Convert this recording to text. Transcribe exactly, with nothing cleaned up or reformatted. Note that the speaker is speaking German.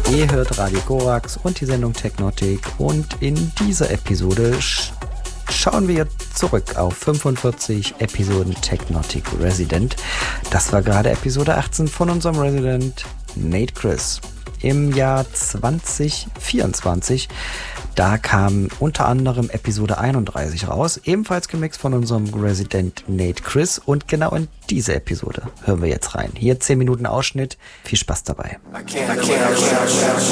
Ihr hört Radio Korax und die Sendung Technotic und in dieser Episode sch- schauen wir zurück auf fünfundvierzig Episoden Technotic Resident. Das war gerade Episode achtzehn von unserem Resident Nate Chris. Im Jahr zwanzig vierundzwanzig, da kam unter anderem Episode einunddreißig raus, ebenfalls gemixt von unserem Resident Nate Chris, und genau in diese Episode hören wir jetzt rein. Hier zehn Minuten Ausschnitt, viel Spaß dabei. I can't, I can't, I can't, I can't.